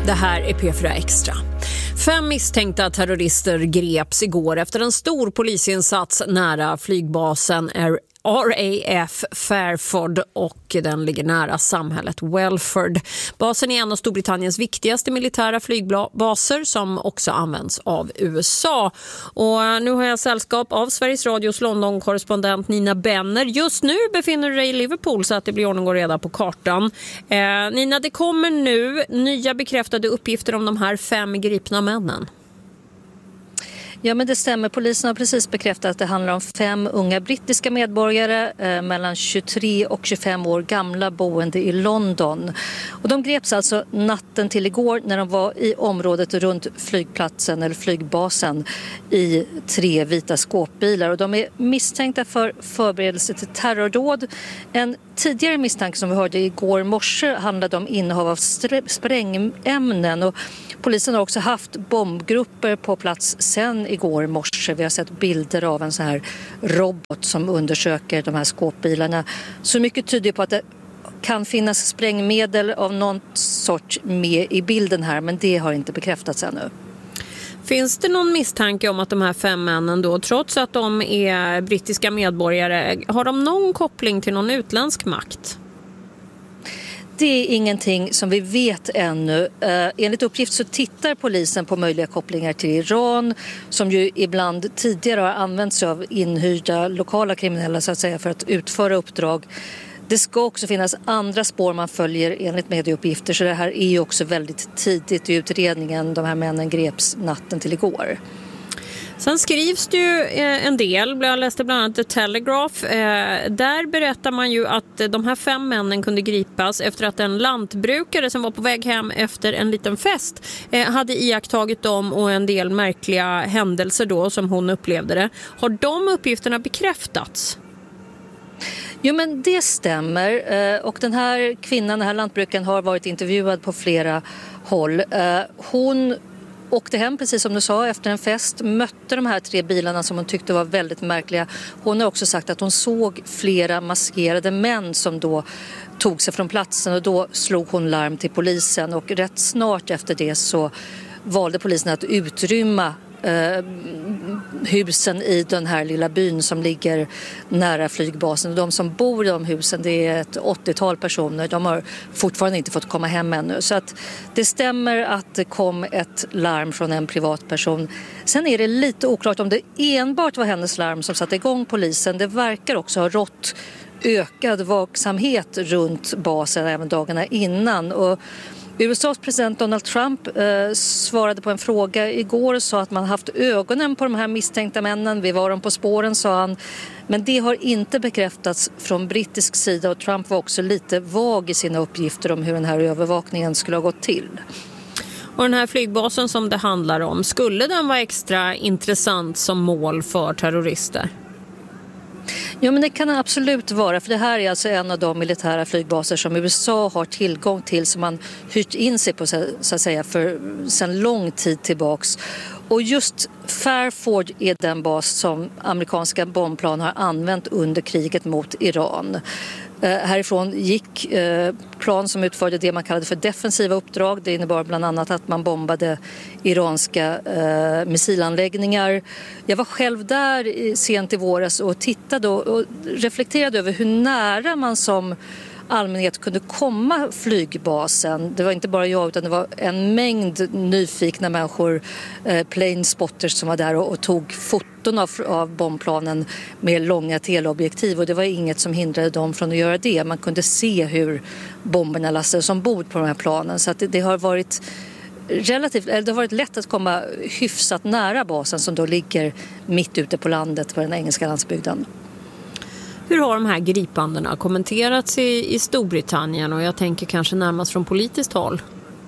Det här är P4 Extra. 5 misstänkta terrorister greps igår efter en stor polisinsats nära flygbasen RAF Fairford och den ligger nära samhället Welford. Basen är en av Storbritanniens viktigaste militära flygbaser som också används av USA. Och nu har jag sällskap av Sveriges Radios London-korrespondent Nina Benner. Just nu befinner du dig i Liverpool så att det blir ordning och reda på kartan. Nina, det kommer nu nya bekräftade uppgifter om de här 5 gripna männen. Ja, men det stämmer. Polisen har precis bekräftat att det handlar om 5 unga brittiska medborgare mellan 23 och 25 år gamla boende i London. Och de greps alltså natten till igår när de var i området runt flygplatsen eller flygbasen i 3 vita skåpbilar. Och de är misstänkta för förberedelse till terrordåd. En tidigare misstanke som vi hörde igår morse handlade om innehav av sprängämnen och polisen har också haft bombgrupper på plats sen igår morse. Vi har sett bilder av en sån här robot som undersöker de här skåpbilarna. Så mycket tyder på att det kan finnas sprängmedel av någon sort med i bilden här, men det har inte bekräftats ännu. Finns det någon misstanke om att de här 5 männen då, trots att de är brittiska medborgare, har de någon koppling till någon utländsk makt? Det är ingenting som vi vet ännu. Enligt uppgift så tittar polisen på möjliga kopplingar till Iran som ju ibland tidigare har använts av inhyrda lokala kriminella så att säga för att utföra uppdrag. Det ska också finnas andra spår man följer enligt medieuppgifter så det här är ju också väldigt tidigt i utredningen. De här männen greps natten till igår. Sen skrivs det ju en del, jag läste bland annat The Telegraph. Där berättar man ju att de här 5 männen kunde gripas efter att en lantbrukare som var på väg hem efter en liten fest hade iakttagit dem och en del märkliga händelser då som hon upplevde det. Har de uppgifterna bekräftats? Jo, men det stämmer och den här kvinnan, den här lantbrukaren har varit intervjuad på flera håll. Hon åkte hem, precis som du sa, efter en fest, mötte de här 3 bilarna som hon tyckte var väldigt märkliga. Hon har också sagt att hon såg flera maskerade män som då tog sig från platsen och då slog hon larm till polisen och rätt snart efter det så valde polisen att utrymma husen i den här lilla byn som ligger nära flygbasen. De som bor i de husen, det är ett 80-tal personer. De har fortfarande inte fått komma hem ännu. Så att det stämmer att det kom ett larm från en privatperson. Sen är det lite oklart om det enbart var hennes larm som satte igång polisen. Det verkar också ha rått ökad vaksamhet runt basen även dagarna innan. Och USAs president Donald Trump svarade på en fråga igår och sa att man haft ögonen på de här misstänkta männen. Vi var dem på spåren, sa han. Men det har inte bekräftats från brittisk sida och Trump var också lite vag i sina uppgifter om hur den här övervakningen skulle ha gått till. Och den här flygbasen som det handlar om, skulle den vara extra intressant som mål för terrorister? Ja, men det kan absolut vara, för det här är alltså en av de militära flygbaser som USA har tillgång till som man hyrt in sig på så att säga för sedan lång tid tillbaks. Och just Fairford är den bas som amerikanska bombplan har använt under kriget mot Iran. Härifrån gick plan som utförde det man kallade för defensiva uppdrag. Det innebar bland annat att man bombade iranska missilanläggningar. Jag var själv där sent i våras och tittade och reflekterade över hur nära man som allmänhet kunde komma flygbasen. Det var inte bara jag utan det var en mängd nyfikna människor, plane spotters som var där och tog foton av bombplanen med långa teleobjektiv och det var inget som hindrade dem från att göra det. Man kunde se hur bomberna lastades ombord på de här planen så att det har varit det har varit lätt att komma hyfsat nära basen som då ligger mitt ute på landet på den engelska landsbygden. Hur har de här gripandena kommenterats i Storbritannien och jag tänker kanske närmast från politiskt håll?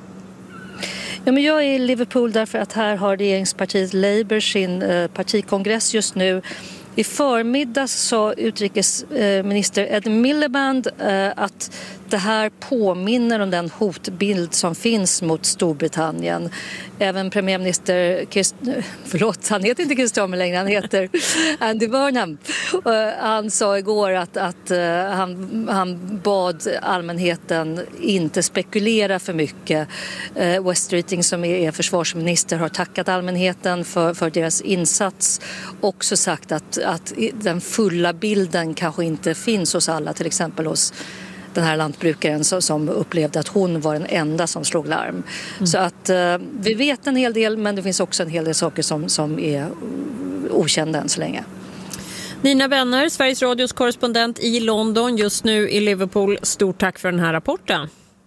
Ja, men jag är i Liverpool därför att här har regeringspartiet Labour sin partikongress just nu. I förmiddags sa utrikesminister Ed Miliband att det här påminner om den hotbild som finns mot Storbritannien. Även premiärminister han heter inte Keir Starmer längre, han heter Andy Burnham. Han sa igår att han bad allmänheten inte spekulera för mycket. Wes Streeting, som är försvarsminister, har tackat allmänheten för deras insats. Också sagt att den fulla bilden kanske inte finns hos alla, till exempel hos den här lantbrukaren som upplevde att hon var den enda som slog larm. Så att vi vet en hel del, men det finns också en hel del saker som är okända än så länge. Nina Benner, Sveriges Radios korrespondent i London, just nu i Liverpool. Stort tack för den här rapporten.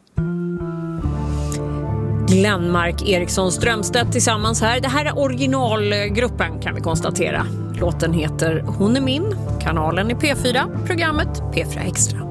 Glenmark, Eriksson, Strömstedt tillsammans här. Det här är originalgruppen, kan vi konstatera. Låten heter Hon är min. Kanalen är P4, programmet P4 Extra.